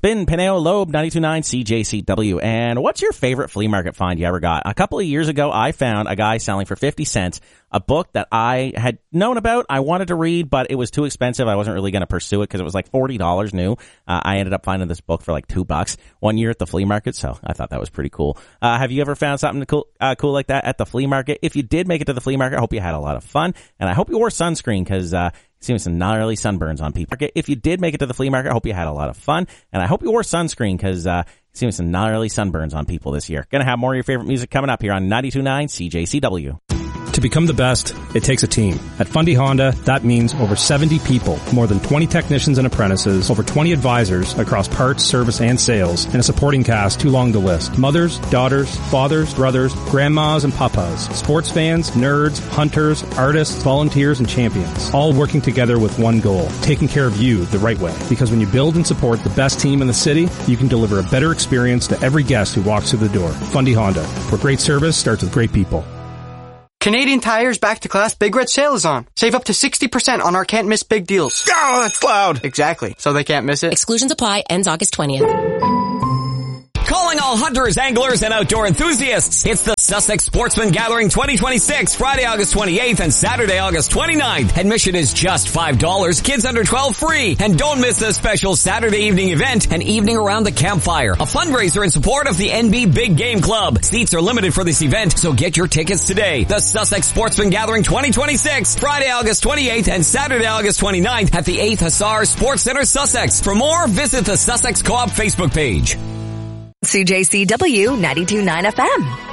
Spin, Pineo Loeb, 92.9 CJCW. And what's your favorite flea market find you ever got? A couple of years ago, I found a guy selling for 50 cents a book that I had known about. I wanted to read, but it was too expensive. I wasn't really going to pursue it because it was like $40 new. I ended up finding this book for like $2 one year at the flea market, so I thought that was pretty cool. Have you ever found something cool like that at the flea market? If you did make it to the flea market, I hope you had a lot of fun, and I hope you wore sunscreen because seeing some gnarly sunburns on people. If you did make it to the flea market, I hope you had a lot of fun, and I hope you wore sunscreen because seeing some gnarly sunburns on people this year. Gonna have more of your favorite music coming up here on 92.9 CJCW. To become the best, it takes a team. At Fundy Honda, that means over 70 people, more than 20 technicians and apprentices, over 20 advisors across parts, service, and sales, and a supporting cast too long to list. Mothers, daughters, fathers, brothers, grandmas, and papas, sports fans, nerds, hunters, artists, volunteers, and champions, all working together with one goal, taking care of you the right way. Because when you build and support the best team in the city, you can deliver a better experience to every guest who walks through the door. Fundy Honda, where great service starts with great people. Canadian Tire's Back to Class Big Red Sale is on. Save up to 60% on our can't miss big deals. Oh, that's loud. Exactly. So they can't miss it. Exclusions apply. Ends August 20th. Calling all hunters, anglers, and outdoor enthusiasts. It's the Sussex Sportsman Gathering 2026, Friday, August 28th and Saturday, August 29th. Admission is just $5. Kids under 12 free. And don't miss the special Saturday evening event, an evening around the campfire, a fundraiser in support of the NB Big Game Club. Seats are limited for this event, so get your tickets today. The Sussex Sportsman Gathering 2026, Friday, August 28th and Saturday, August 29th at the 8th Hussar Sports Center, Sussex. For more, visit the Sussex Co-op Facebook page. CJCW 92.9 FM.